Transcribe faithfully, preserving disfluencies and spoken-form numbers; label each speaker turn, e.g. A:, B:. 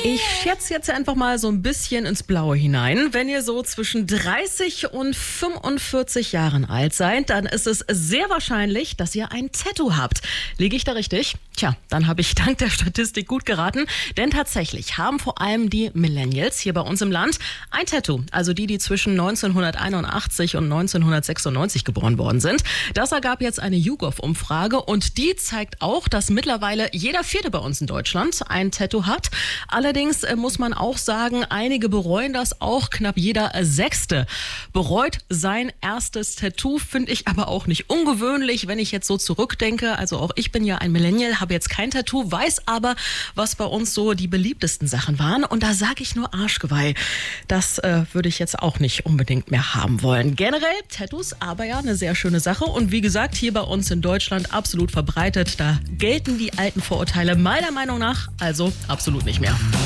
A: Ich schätze jetzt einfach mal so ein bisschen ins Blaue hinein. Wenn ihr so zwischen dreißig und fünfundvierzig Jahren alt seid, dann ist es sehr wahrscheinlich, dass ihr ein Tattoo habt. Liege ich da richtig? Tja, dann habe ich dank der Statistik gut geraten. Denn tatsächlich haben vor allem die Millennials hier bei uns im Land ein Tattoo. Also die, die zwischen neunzehnhunderteinundachtzig und neunzehnhundertsechsundneunzig geboren worden sind. Das ergab jetzt eine YouGov-Umfrage und die zeigt auch, dass mittlerweile jeder Vierte bei uns in Deutschland ein Tattoo hat. Allerdings äh, muss man auch sagen, einige bereuen das auch. Knapp jeder äh, Sechste bereut sein erstes Tattoo. Finde ich aber auch nicht ungewöhnlich, wenn ich jetzt so zurückdenke. Also auch ich bin ja ein Millennial, habe jetzt kein Tattoo, weiß aber, was bei uns so die beliebtesten Sachen waren. Und da sage ich nur Arschgeweih. Das äh, würde ich jetzt auch nicht unbedingt mehr haben wollen. Generell Tattoos, aber ja, eine sehr schöne Sache. Und wie gesagt, hier bei uns in Deutschland absolut verbreitet. Da gelten die alten Vorurteile meiner Meinung nach also absolut nicht mehr.